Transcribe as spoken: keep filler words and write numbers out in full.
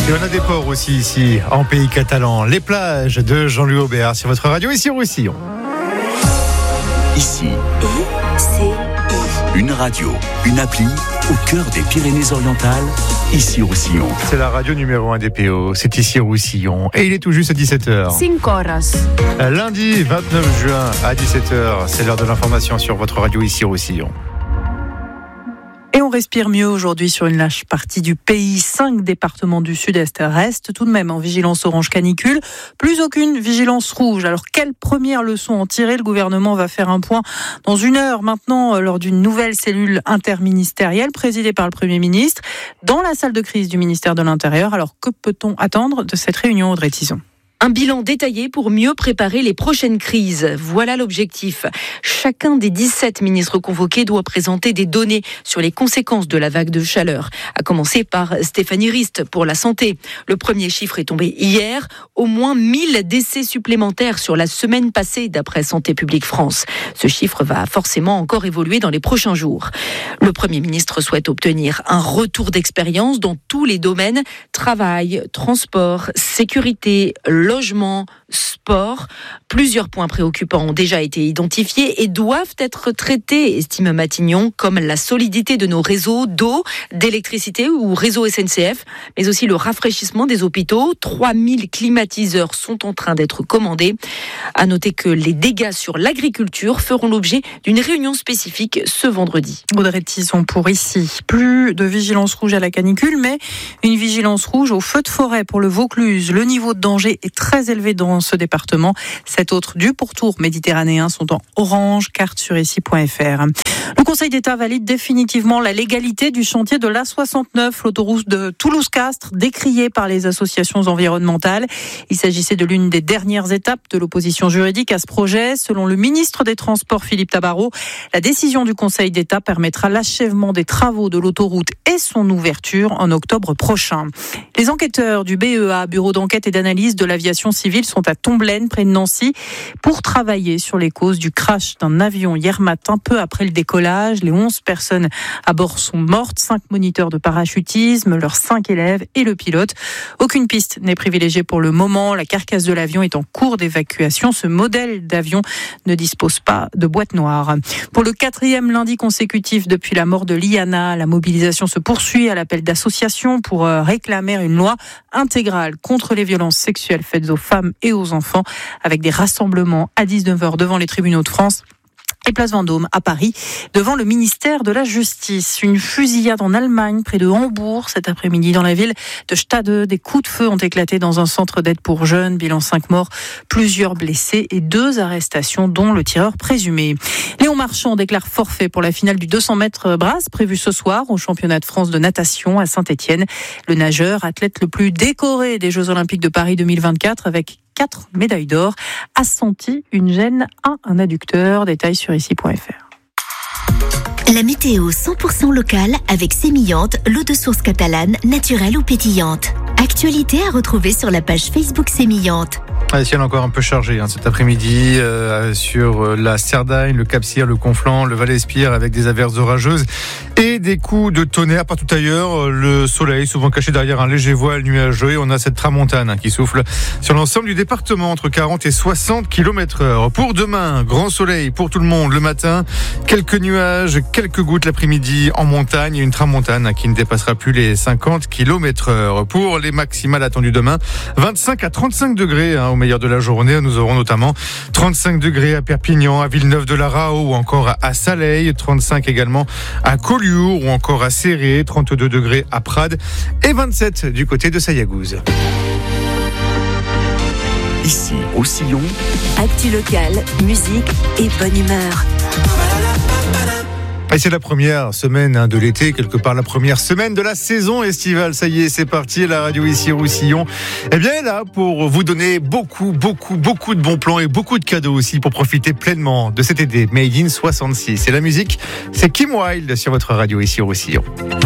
Et on a des ports aussi ici, en pays catalan. Les plages de Jean-Louis Aubert sur votre radio, ici au Roussillon. Ici, une radio, une appli au cœur des Pyrénées-Orientales, ici au Roussillon. C'est la radio numéro un des P O, c'est ici au Roussillon. Et il est tout juste à dix-sept heures. cinq horas. Lundi vingt-neuf juin à dix-sept heures, c'est l'heure de l'information sur votre radio ici au Roussillon. Et on respire mieux aujourd'hui sur une large partie du pays. Cinq départements du sud-est restent tout de même en vigilance orange canicule. Plus aucune vigilance rouge. Alors, quelle première leçon en tirer ? Le gouvernement va faire un point dans une heure maintenant lors d'une nouvelle cellule interministérielle présidée par le Premier ministre dans la salle de crise du ministère de l'Intérieur. Alors, que peut-on attendre de cette réunion, Audrey Tison ? Un bilan détaillé pour mieux préparer les prochaines crises. Voilà l'objectif. Chacun des dix-sept ministres convoqués doit présenter des données sur les conséquences de la vague de chaleur. À commencer par Stéphanie Rist pour la santé. Le premier chiffre est tombé hier. Au moins mille décès supplémentaires sur la semaine passée d'après Santé publique France. Ce chiffre va forcément encore évoluer dans les prochains jours. Le Premier ministre souhaite obtenir un retour d'expérience dans tous les domaines. Travail, transport, sécurité, logement, sport. Plusieurs points préoccupants ont déjà été identifiés et doivent être traités, estime Matignon, comme la solidité de nos réseaux d'eau, d'électricité ou réseau S N C F, mais aussi le rafraîchissement des hôpitaux. trois mille climatiseurs sont en train d'être commandés. À noter que les dégâts sur l'agriculture feront l'objet d'une réunion spécifique ce vendredi. Audrey Tison pour ici. Plus de vigilance rouge à la canicule, mais une vigilance rouge au feu de forêt pour le Vaucluse. Le niveau de danger est très élevé dans ce département. Sept autres du pourtour méditerranéen sont en orange, carte sur ici point f r. Le Conseil d'État valide définitivement la légalité du chantier de l'A soixante-neuf, l'autoroute de Toulouse-Castres, décriée par les associations environnementales. Il s'agissait de l'une des dernières étapes de l'opposition juridique à ce projet. Selon le ministre des Transports, Philippe Tabarot, la décision du Conseil d'État permettra l'achèvement des travaux de l'autoroute et son ouverture en octobre prochain. Les enquêteurs du B E A, Bureau d'enquête et d'analyse de l'aviation civile, sont à Tomblaine, près de Nancy, pour travailler sur les causes du crash d'un avion hier matin, peu après le décollage. Les onze personnes à bord sont mortes, cinq moniteurs de parachutisme, leurs cinq élèves et le pilote. Aucune piste n'est privilégiée pour le moment. La carcasse de l'avion est en cours d'évacuation. Ce modèle d'avion ne dispose pas de boîte noire. Pour le quatrième lundi consécutif depuis la mort de Liana, la mobilisation se poursuit à l'appel d'associations pour réclamer une loi intégrale contre les violences sexuelles faites aux femmes et aux enfants, avec des rassemblements à dix-neuf heures devant les tribunaux de France et place Vendôme à Paris, devant le ministère de la Justice. Une fusillade en Allemagne, près de Hambourg, cet après-midi dans la ville de Stade. Des coups de feu ont éclaté dans un centre d'aide pour jeunes. Bilan cinq morts, plusieurs blessés et deux arrestations, dont le tireur présumé. Léon Marchand déclare forfait pour la finale du deux cents mètres brasse, prévue ce soir au championnat de France de natation à Saint-Étienne. Le nageur, athlète le plus décoré des Jeux Olympiques de Paris deux mille vingt-quatre, avec quatre médailles d'or, a senti une gêne à un adducteur. Détail sur ici point f r. La météo cent pour cent locale avec Sémillante, l'eau de source catalane, naturelle ou pétillante. Actualité à retrouver sur la page Facebook Sémillante. Le ciel encore un peu chargé hein, cet après-midi euh, sur la Cerdagne, le Cap-Cyr, le Conflent, le Val-Espire, avec des averses orageuses et des coups de tonnerre partout ailleurs. Le soleil souvent caché derrière un léger voile nuageux, et on a cette tramontane hein, qui souffle sur l'ensemble du département entre quarante et soixante kilomètres heure. Pour demain, grand soleil pour tout le monde le matin, quelques nuages, quelques gouttes l'après-midi en montagne et une tramontane qui ne dépassera plus les cinquante kilomètres heure. Pour les maximales attendues demain, vingt-cinq à trente-cinq degrés hein, au meilleur de la journée. Nous aurons notamment trente-cinq degrés à Perpignan, à Villeneuve-de-la-Rao ou encore à Saleil, trente-cinq également à Collioure ou encore à Céré, trente-deux degrés à Prades et vingt-sept du côté de Sayagouz. Ici, au Sillon, Actu locale, musique et bonne humeur. Et c'est la première semaine hein, de l'été, quelque part la première semaine de la saison estivale. Ça y est, c'est parti. La radio ici Roussillon, eh bien, est là pour vous donner beaucoup, beaucoup, beaucoup de bons plans et beaucoup de cadeaux aussi pour profiter pleinement de cet été Made in soixante-six. Et la musique, c'est Kim Wilde sur votre radio ici Roussillon.